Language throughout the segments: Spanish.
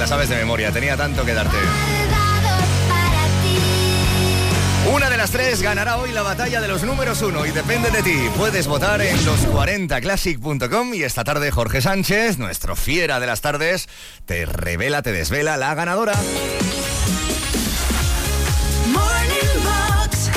la sabes de memoria, tenía tanto que darte. Una de las tres ganará hoy la batalla de los números 1 y depende de ti. Puedes votar en los40classic.com y esta tarde Jorge Sánchez, nuestro fiera de las tardes, te revela, te desvela la ganadora. Morning Box.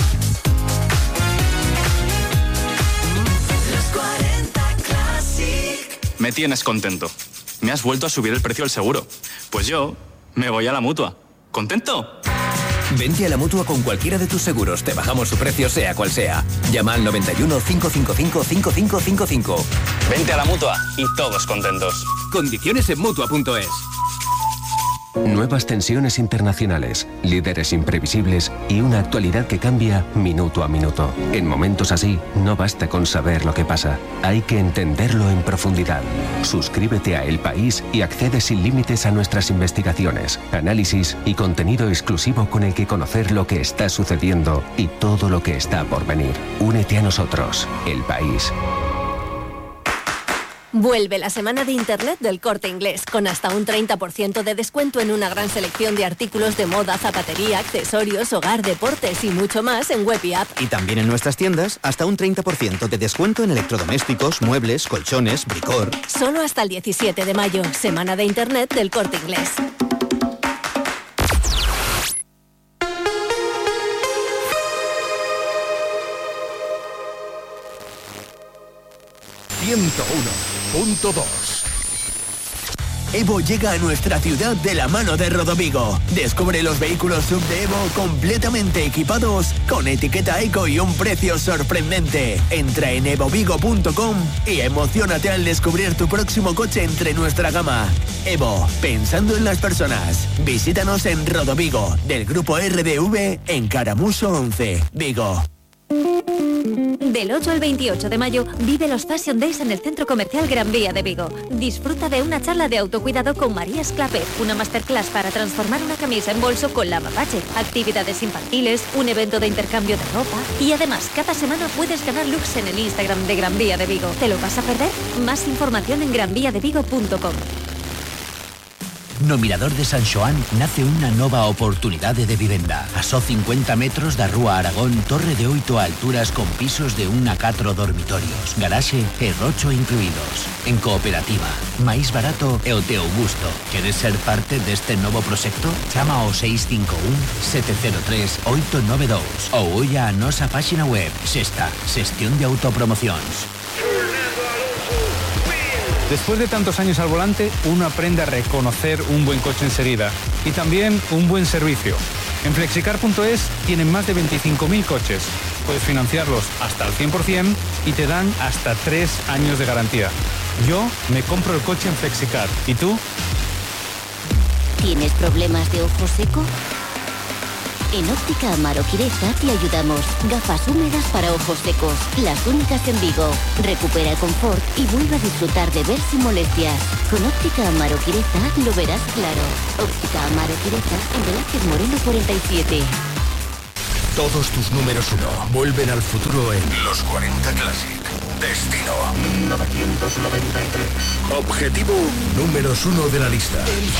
Los 40 Classic. Me tienes contento. Me has vuelto a subir el precio del seguro. Pues yo me voy a la Mutua. ¿Contento? Vente a la Mutua con cualquiera de tus seguros. Te bajamos su precio sea cual sea. Llama al 91 555 5555. Vente a la Mutua y todos contentos. Condiciones en Mutua.es. Nuevas tensiones internacionales, líderes imprevisibles y una actualidad que cambia minuto a minuto. En momentos así, no basta con saber lo que pasa, hay que entenderlo en profundidad. Suscríbete a El País y accede sin límites a nuestras investigaciones, análisis y contenido exclusivo con el que conocer lo que está sucediendo y todo lo que está por venir. Únete a nosotros, El País. Vuelve la semana de Internet del Corte Inglés, con hasta un 30% de descuento en una gran selección de artículos de moda, zapatería, accesorios, hogar, deportes y mucho más en web y app. Y también en nuestras tiendas, hasta un 30% de descuento en electrodomésticos, muebles, colchones, bricor. Solo hasta el 17 de mayo, semana de Internet del Corte Inglés. Evo llega a nuestra ciudad de la mano de Rodovigo. Descubre los vehículos SUV de Evo completamente equipados con etiqueta eco y un precio sorprendente. Entra en evovigo.com y emociónate al descubrir tu próximo coche entre nuestra gama. Evo, pensando en las personas. Visítanos en Rodovigo, del grupo RDV en Caramuso 11, Vigo. Del 8 al 28 de mayo, vive los Fashion Days en el Centro Comercial Gran Vía de Vigo. Disfruta de una charla de autocuidado con María Esclape, una masterclass para transformar una camisa en bolso con la mapache, actividades infantiles, un evento de intercambio de ropa y además, cada semana puedes ganar looks en el Instagram de Gran Vía de Vigo. ¿Te lo vas a perder? Más información en granviadevigo.com. No Mirador de San Xoán nace unha nova oportunidade de vivenda. A só 50 metros da Rúa Aragón, torre de 8 alturas con pisos de 1 a 4 dormitorios, garaxe e rocho incluídos. En cooperativa, máis barato e o teu gusto. Queres ser parte deste novo proxecto? Chama ao 651 703 892 ou olla a nosa páxina web. Xesta, xestión de autopromocións. Después de tantos años al volante, uno aprende a reconocer un buen coche enseguida y también un buen servicio. En Flexicar.es tienen más de 25.000 coches. Puedes financiarlos hasta el 100% y te dan hasta 3 años de garantía. Yo me compro el coche en Flexicar. ¿Y tú? ¿Tienes problemas de ojo seco? En Óptica Amaro Quireza te ayudamos. Gafas húmedas para ojos secos, las únicas en Vigo. Recupera el confort y vuelve a disfrutar de ver sin molestias. Con Óptica Amaro Quireza lo verás claro. Óptica Amaro Quireza en Velázquez Moreno 47. Todos tus números 1 vuelven al futuro en Los 40 Classic. Destino 1993. Objetivo números 1 de la lista.